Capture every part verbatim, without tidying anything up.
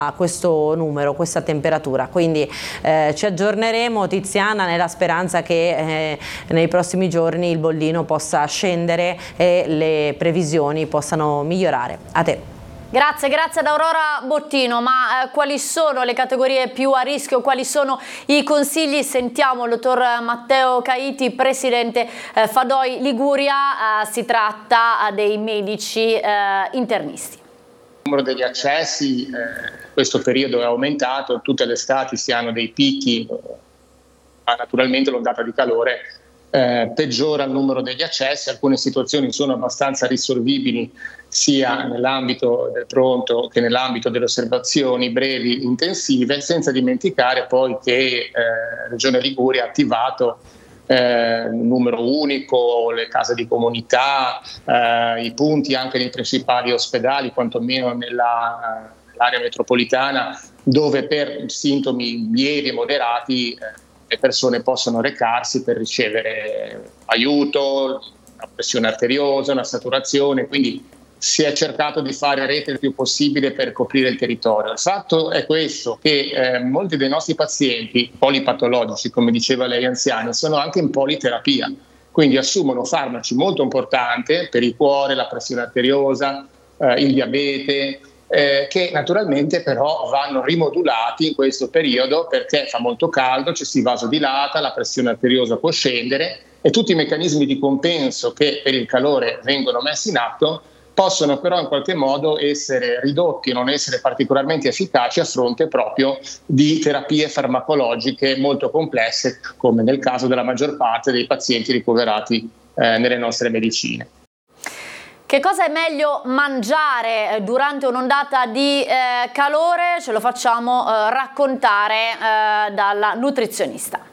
a questo numero, questa temperatura, quindi eh, ci aggiorneremo, Tiziana, nella speranza che eh, nei prossimi giorni il bollino possa scendere e le previsioni possano migliorare. A te. Grazie, grazie ad Aurora Bottino, ma eh, quali sono le categorie più a rischio, quali sono i consigli? Sentiamo il dottor Matteo Caiti, presidente eh, Fadoi Liguria, eh, si tratta eh, dei medici eh, internisti. Il numero degli accessi, eh, questo periodo è aumentato, tutte le estati si hanno dei picchi, ma naturalmente l'ondata di calore eh, peggiora il numero degli accessi. Alcune situazioni sono abbastanza risolvibili sia nell'ambito del pronto che nell'ambito delle osservazioni brevi intensive, senza dimenticare poi che eh, Regione Liguria ha attivato Eh, numero unico, le case di comunità, eh, i punti anche nei principali ospedali, quantomeno nella, nell'area metropolitana, dove per sintomi lievi e moderati eh, le persone possono recarsi per ricevere aiuto, una pressione arteriosa, una saturazione, quindi si è cercato di fare rete il più possibile per coprire il territorio. Il fatto è questo, che eh, molti dei nostri pazienti polipatologici, come diceva lei, anziani, sono anche in politerapia, quindi assumono farmaci molto importanti per il cuore, la pressione arteriosa, eh, il diabete, eh, che naturalmente però vanno rimodulati in questo periodo perché fa molto caldo, ci si vasodilata, la pressione arteriosa può scendere e tutti i meccanismi di compenso che per il calore vengono messi in atto possono però in qualche modo essere ridotti e non essere particolarmente efficaci a fronte proprio di terapie farmacologiche molto complesse, come nel caso della maggior parte dei pazienti ricoverati eh, nelle nostre medicine. Che cosa è meglio mangiare durante un'ondata di eh, calore? Ce lo facciamo eh, raccontare eh, dalla nutrizionista.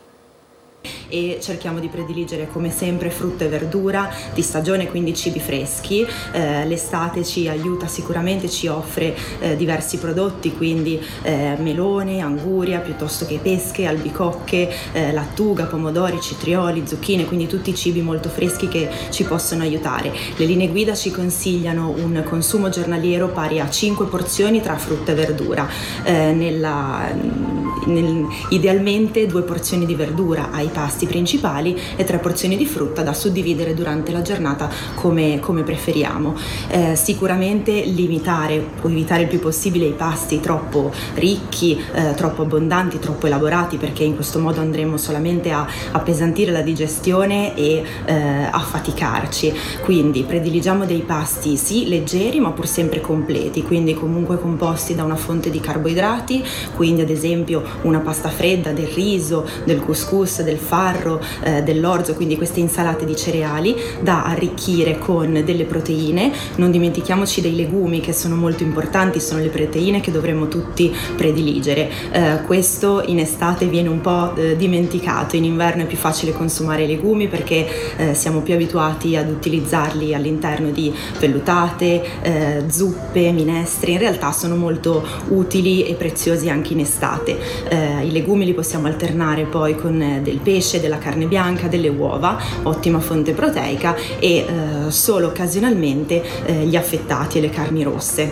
E cerchiamo di prediligere come sempre frutta e verdura di stagione, quindi cibi freschi. Eh, l'estate ci aiuta sicuramente, ci offre eh, diversi prodotti, quindi eh, melone, anguria, piuttosto che pesche, albicocche, eh, lattuga, pomodori, citrioli, zucchine, quindi tutti cibi molto freschi che ci possono aiutare. Le linee guida ci consigliano un consumo giornaliero pari a cinque porzioni tra frutta e verdura, eh, nella, nel, idealmente due porzioni di verdura ai pasti principali e tre porzioni di frutta da suddividere durante la giornata come, come preferiamo. Eh, sicuramente limitare o evitare il più possibile i pasti troppo ricchi, eh, troppo abbondanti, troppo elaborati, perché in questo modo andremo solamente a appesantire la digestione e eh, a faticarci. Quindi prediligiamo dei pasti sì leggeri ma pur sempre completi, quindi comunque composti da una fonte di carboidrati, quindi ad esempio una pasta fredda, del riso, del couscous, del farro, eh, dell'orzo, quindi queste insalate di cereali da arricchire con delle proteine. Non dimentichiamoci dei legumi, che sono molto importanti, sono le proteine che dovremmo tutti prediligere. Eh, questo in estate viene un po' eh, dimenticato, in inverno è più facile consumare i legumi perché eh, siamo più abituati ad utilizzarli all'interno di vellutate, eh, zuppe, minestre. In realtà sono molto utili e preziosi anche in estate. Eh, i legumi li possiamo alternare poi con eh, del pesce, della carne bianca, delle uova, ottima fonte proteica, e eh, solo occasionalmente eh, gli affettati e le carni rosse.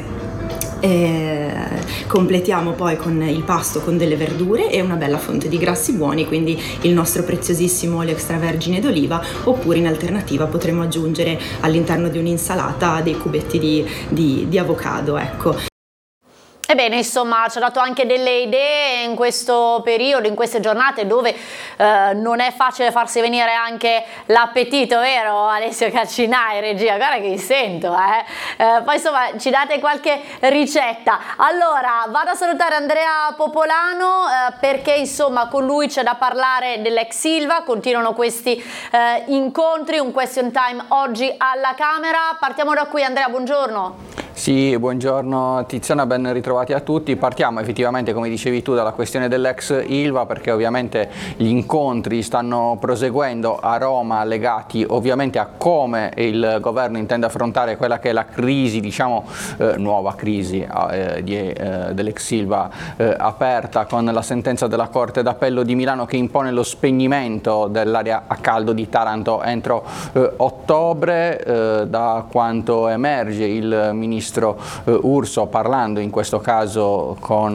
E completiamo poi con il pasto con delle verdure e una bella fonte di grassi buoni, quindi il nostro preziosissimo olio extravergine d'oliva, oppure in alternativa potremo aggiungere all'interno di un'insalata dei cubetti di, di, di avocado, ecco. Ebbene, insomma, ci ha dato anche delle idee in questo periodo, in queste giornate dove eh, non è facile farsi venire anche l'appetito, vero Alessio Calcinai, regia? Guarda che vi sento, eh? eh poi insomma ci date qualche ricetta. Allora, vado a salutare Andrea Popolano eh, perché insomma con lui c'è da parlare dell'ex Ilva, continuano questi eh, incontri, un question time oggi alla Camera. Partiamo da qui, Andrea, buongiorno. Sì, buongiorno Tiziana, ben ritrovati a tutti. Partiamo effettivamente, come dicevi tu, dalla questione dell'ex Ilva, perché ovviamente gli incontri stanno proseguendo a Roma, legati ovviamente a come il governo intende affrontare quella che è la crisi, diciamo eh, nuova crisi eh, eh, dell'ex Ilva eh, aperta con la sentenza della Corte d'Appello di Milano che impone lo spegnimento dell'area a caldo di Taranto entro eh, ottobre. Eh, da quanto emerge, il ministro ministro eh, Urso, parlando in questo caso con